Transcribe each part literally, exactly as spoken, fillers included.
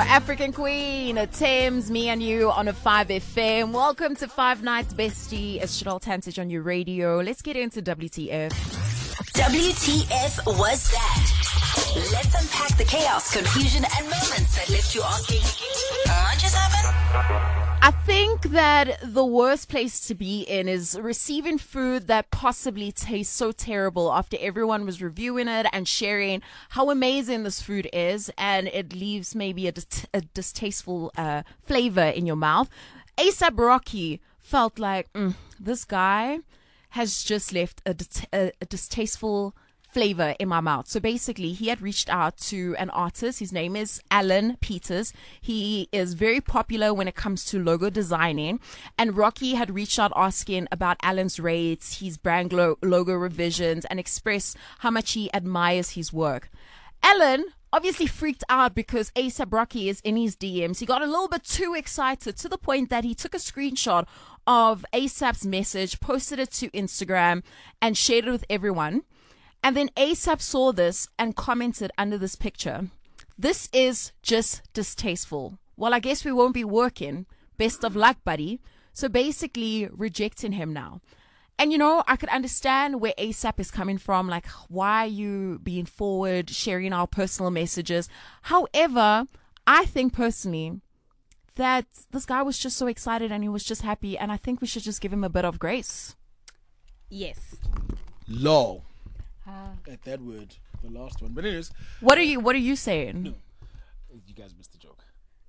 African Queen, Thames, me and you on a five F M. Welcome to Five Nights Bestie. It's Chanel Tansage on your radio. Let's get into W T F. W T F was that. Let's unpack the chaos, confusion, and moments that left you asking, what just happened? I think that the worst place to be in is receiving food that possibly tastes so terrible after everyone was reviewing it and sharing how amazing this food is, and it leaves maybe a, dis- a distasteful uh, flavor in your mouth. A$AP Rocky felt like mm, this guy has just left a, dis- a, a distasteful flavor in my mouth. So basically, he had reached out to an artist. His name is Alan Peters. He is very popular when it comes to logo designing. And Rocky had reached out asking about Alan's rates, his brand lo- logo revisions, and expressed how much he admires his work. Alan obviously freaked out because A$AP Rocky is in his D Ms. He got a little bit too excited to the point that he took a screenshot of A$AP's message, posted it to Instagram, and shared it with everyone. And then A$AP saw this and commented under this picture, "This is just distasteful. Well, I guess we won't be working. Best of luck, buddy." So basically rejecting him now. And, you know, I could understand where A$AP is coming from. Like, why are you being forward, sharing our personal messages? However, I think personally that this guy was just so excited and he was just happy. And I think we should just give him a bit of grace. Yes. Law. At that word, the last one. But anyways, what are you what are you saying? No, you guys missed the joke.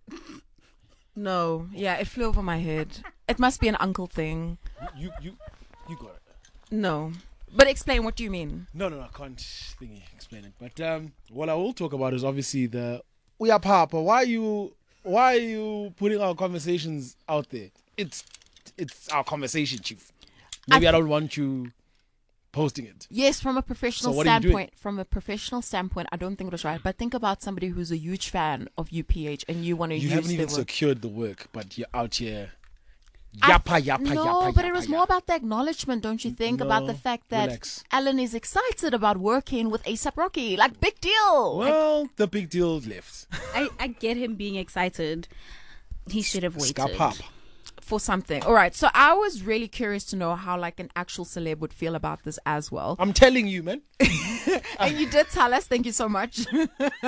No, yeah, it flew over my head. It must be an uncle thing. You you you got it. No, but explain, what do you mean? No, no, no, I can't thingy explain it. But um, what I will talk about is obviously the we are Papa. Why are you why are you putting our conversations out there? It's it's our conversation, Chief. Maybe I, th- I don't want you posting it. Yes, from a professional so standpoint, from a professional standpoint, I don't think it was right. But think about somebody who's a huge fan of U P H and you want to you use haven't their even work. secured the work, but you're out here. Yappa, yappa, yappa, no, yappa, but yappa, it was yappa. more about the acknowledgement, don't you think? No, about the fact that relax. Alan is excited about working with A$AP Rocky. Like, big deal. Well, like, the big deal left. I, I get him being excited. He should have waited. Skapap. For something. All right. So I was really curious to know how like an actual celeb would feel about this as well. I'm telling you, man. And you did tell us. Thank you so much. yo,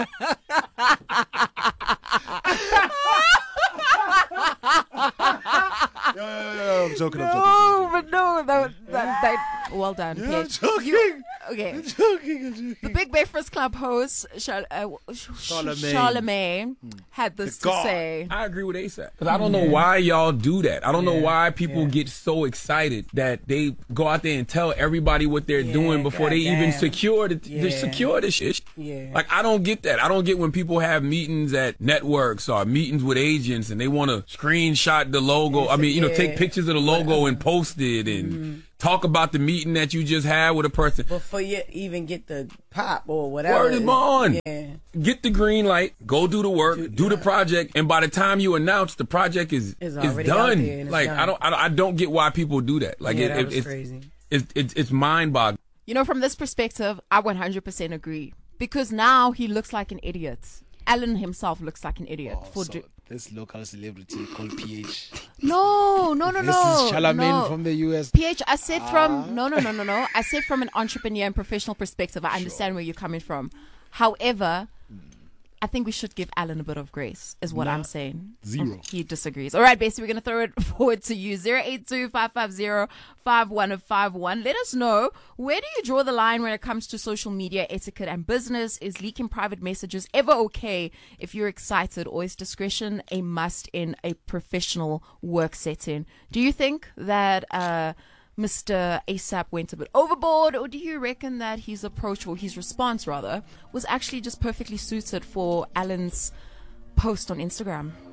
yo, yo, I'm joking, I'm joking. No, but no. That, that, that, well done. Yeah, P H. I'm joking. You, okay. I'm joking, I'm joking. The Big Breakfast Club host, Char- uh, Charlemagne. Charlemagne, had this The to God. say. I agree with A$AP. Because I don't know why y'all do that. I don't know why people get so excited that they go out there and tell everybody what they're doing before they even secure the, the secure the shit. Yeah. Like, I don't get that. I don't get when people have meetings at networks or meetings with agents and they want to screenshot the logo. I mean, you know, Yeah. take pictures of the logo and post it and Mm-hmm. talk about the meeting that you just had with a person. Before you even get the pop or whatever. Word is born. Yeah. Get the green light, go do the work, do the project, and by the time you announce, the project is It's is already out done. there and it's Like done. I don't, I don't, I don't get why people do that. Like Yeah, it, that it, was it's, crazy. it's it's it's mind-boggling. You know, from this perspective, I one hundred percent agree. Because now he looks like an idiot. Alan himself looks like an idiot. Oh, for so do- this local celebrity called P H. no, no, no, This no. is Charlemagne no. from the U S. P H, I said Ah. from, no, no, no, no, no. I said from an entrepreneur and professional perspective. I understand where you're coming from. However, I think we should give Alan a bit of grace, is what Nah, I'm saying. zero. He disagrees. All right, basically, we're going to throw it forward to you. zero eight two, five five zero, five one five one. Let us know, where do you draw the line when it comes to social media etiquette and business? Is leaking private messages ever okay if you're excited, or is discretion a must in a professional work setting? Do you think that uh, Mister A$AP went a bit overboard, or do you reckon that his approach, or his response rather, was actually just perfectly suited for Alan's post on Instagram?